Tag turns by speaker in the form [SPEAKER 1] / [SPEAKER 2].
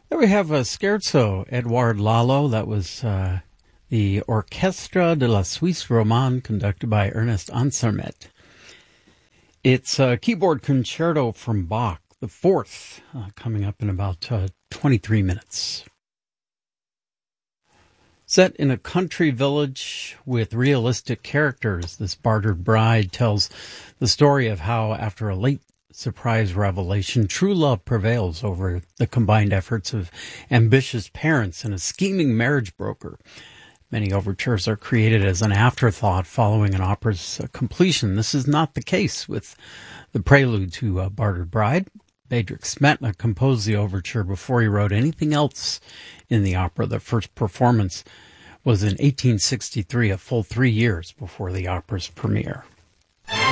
[SPEAKER 1] There we have a scherzo, Edouard Lalo. That was the Orchestre de la Suisse Romande, conducted by Ernest Ansermet. It's a keyboard concerto from Bach, the fourth, coming up in about 23 minutes. Set in a country village with realistic characters, this Bartered Bride tells the story of how, after a late surprise revelation, true love prevails over the combined efforts of ambitious parents and a scheming marriage broker. Many overtures are created as an afterthought following an opera's completion. This is not the case with the prelude to Bartered Bride. Bedřich Smetana composed the overture before he wrote anything else in the opera. The first performance was in 1863, a full 3 years before the opera's premiere.